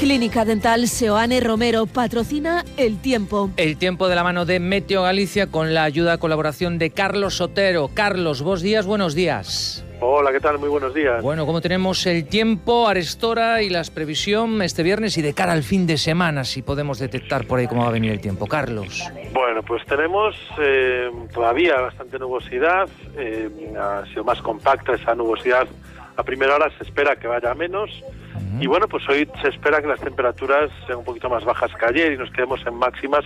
Clínica Dental Seoane Romero patrocina El Tiempo. El Tiempo de la mano de Meteo Galicia con la ayuda, colaboración de Carlos Sotero. Carlos, buenos días. Hola, ¿qué tal? Muy buenos días. Bueno, ¿cómo tenemos el tiempo, Arestora y las previsión este viernes y de cara al fin de semana? Si podemos detectar por ahí cómo va a venir el tiempo. Carlos. Bueno, pues tenemos todavía bastante nubosidad. Ha sido más compacta esa nubosidad. A primera hora se espera que vaya a menos. Y bueno, pues hoy se espera que las temperaturas sean un poquito más bajas que ayer y nos quedemos en máximas